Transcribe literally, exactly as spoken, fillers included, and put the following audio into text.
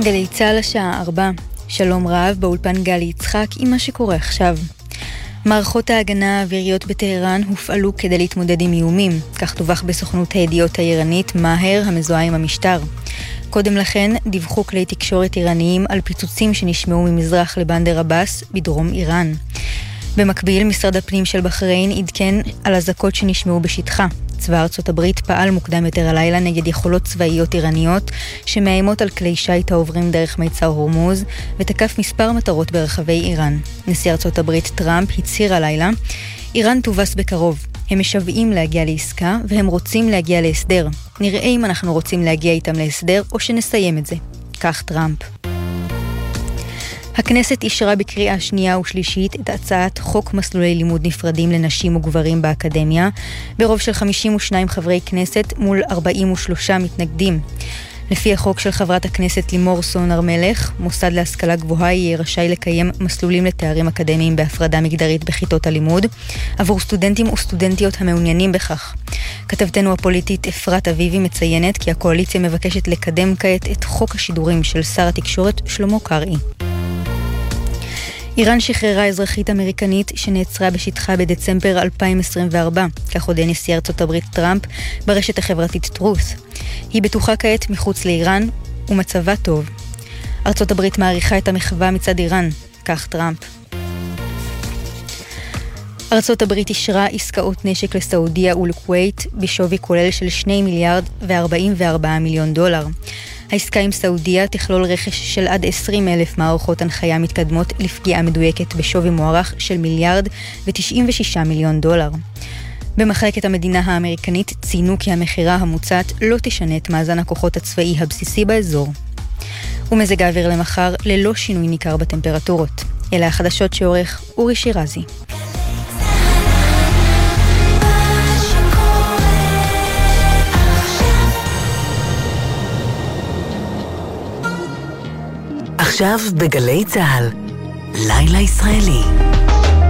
גלי צהל השעה ארבע. שלום רב, באולפן גלי יצחק עם מה שקורה עכשיו. מערכות ההגנה האוויריות בטהרן הופעלו כדי להתמודד עם איומים, כך דווח בסוכנות הידיעות האיראנית מאהר המזוהה עם המשטר. קודם לכן דיווחו כלי תקשורת איראניים על פיצוצים שנשמעו ממזרח לבנדר עבאס בדרום איראן. במקביל, משרד הפנים של בחריין עדכן על אזעקות שנשמעו בשטחה. צבא ארצות הברית פעל מוקדם יותר הלילה נגד יכולות צבאיות איראניות שמאיימות על כלי שיט העוברים דרך מיצר הורמוז ותקף מספר מטרות ברחבי איראן. נשיא ארצות הברית טראמפ הצהיר הלילה, איראן תובס בקרוב. הם משוועים להגיע לעסקה והם רוצים להגיע להסדר. נראה אם אנחנו רוצים להגיע איתם להסדר או שנסיים את זה. כך טראמפ. הכנסת אישרה בקריאה שנייה ושלישית את הצעת חוק מסלולי לימוד נפרדים לנשים וגברים באקדמיה, ברוב של חמישים ושניים חברי כנסת מול ארבעים ושלושה מתנגדים. לפי החוק של חברת הכנסת לימור סון הר מלך, מוסד להשכלה גבוהה יהיה רשאי לקיים מסלולים לתארים אקדמיים בהפרדה מגדרית בכיתות הלימוד, עבור סטודנטים וסטודנטיות המעוניינים בכך. כתבתנו הפוליטית אפרת אביבי מציינת כי הקואליציה מבקשת לקדם כעת את חוק השידורים של שר התקשורת שלמה קרעי. איראן שחררה אזרחית אמריקנית שנעצרה בשטחה בדצמבר אלפיים עשרים וארבע, כך הודיע נשיא ארצות הברית טראמפ ברשת החברתית טרוס. היא בטוחה כעת מחוץ לאיראן ומצבה טוב. ארצות הברית מעריכה את המחווה מצד איראן, כך טראמפ. ארצות הברית אישרה עסקאות נשק לסעודיה ולכווית בשווי כולל של שני מיליארד וארבעים וארבעה מיליון דולר. העסקה עם סעודיה תכלול רכש של עד עשרים אלף מערכות הנחיה מתקדמות לפגיעה מדויקת בשווי מוערך של מיליארד ותשעים ושישה מיליון דולר. במחלקת המדינה האמריקנית ציינו כי המחירה המוצעת לא תשנה את מאזן הכוחות הצבאי הבסיסי באזור. ומזג האוויר למחר ללא שינוי ניכר בטמפרטורות. אלה החדשות שעורך אורי שירזי. עכשיו בגלי צהל, לילה ישראלי.